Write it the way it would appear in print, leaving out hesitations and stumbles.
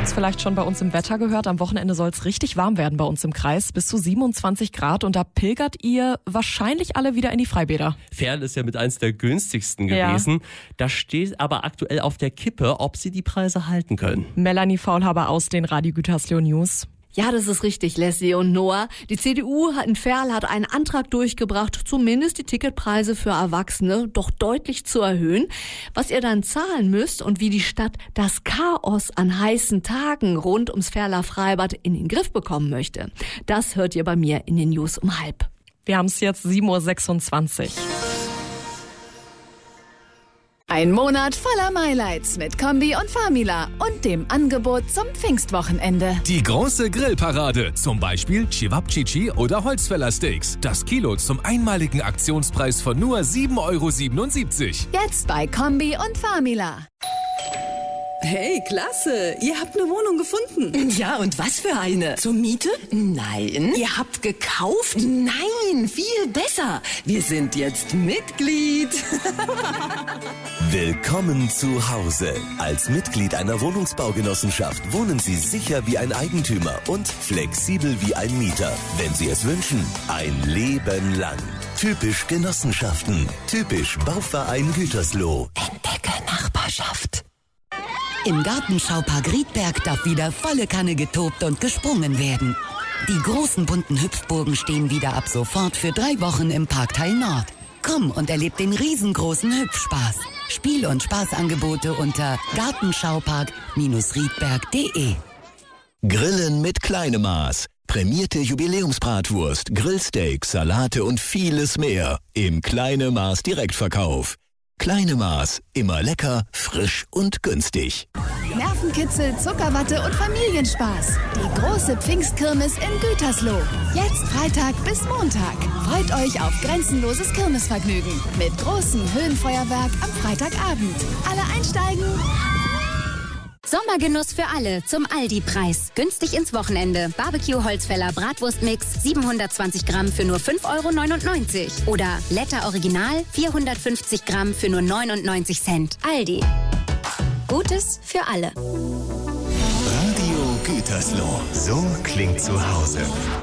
Habt es vielleicht schon bei uns im Wetter gehört. Am Wochenende soll es richtig warm werden bei uns im Kreis. Bis zu 27 Grad. Und da pilgert ihr wahrscheinlich alle wieder in die Freibäder. Ferl ist ja mit eins der günstigsten gewesen. Ja. Da steht aber aktuell auf der Kippe, ob sie die Preise halten können. Melanie Faulhaber aus den Radio Gütersloh News. Ja, das ist richtig, Leslie und Noah. Die CDU in Ferl hat einen Antrag durchgebracht, zumindest die Ticketpreise für Erwachsene doch deutlich zu erhöhen. Was ihr dann zahlen müsst und wie die Stadt das Chaos an heißen Tagen rund ums Ferler Freibad in den Griff bekommen möchte, das hört ihr bei mir in den News um 12:30. Wir haben es jetzt 7.26 Uhr. Ein Monat voller Highlights mit Kombi und Famila und dem Angebot zum Pfingstwochenende. Die große Grillparade, zum Beispiel Cevapcici oder Holzfäller Steaks. Das Kilo zum einmaligen Aktionspreis von nur 7,77 €. Jetzt bei Kombi und Famila. Hey, klasse. Ihr habt eine Wohnung gefunden. Ja, und was für eine? Zur Miete? Nein. Ihr habt gekauft? Nein, viel besser. Wir sind jetzt Mitglied. Willkommen zu Hause. Als Mitglied einer Wohnungsbaugenossenschaft wohnen Sie sicher wie ein Eigentümer und flexibel wie ein Mieter. Wenn Sie es wünschen, ein Leben lang. Typisch Genossenschaften. Typisch Bauverein Gütersloh. Entdecke Nachbarschaft. Im Gartenschaupark Riedberg darf wieder volle Kanne getobt und gesprungen werden. Die großen bunten Hüpfburgen stehen wieder ab sofort für 3 Wochen im Parkteil Nord. Komm und erleb den riesengroßen Hüpfspaß. Spiel- und Spaßangebote unter gartenschaupark-riedberg.de. Grillen mit kleinem Maß. Prämierte Jubiläumsbratwurst, Grillsteaks, Salate und vieles mehr. Im Kleine Maß Direktverkauf. Kleine Maß, immer lecker, frisch und günstig. Nervenkitzel, Zuckerwatte und Familienspaß. Die große Pfingstkirmes in Gütersloh. Jetzt Freitag bis Montag. Freut euch auf grenzenloses Kirmesvergnügen. Mit großem Höhenfeuerwerk am Freitagabend. Alle einsteigen. Sommergenuss für alle zum Aldi-Preis. Günstig ins Wochenende. Barbecue-Holzfäller Bratwurstmix 720 Gramm für nur 5,99 € Oder Letter Original 450 Gramm für nur 99 Cent. Aldi. Gutes für alle. Radio Gütersloh. So klingt zu Hause.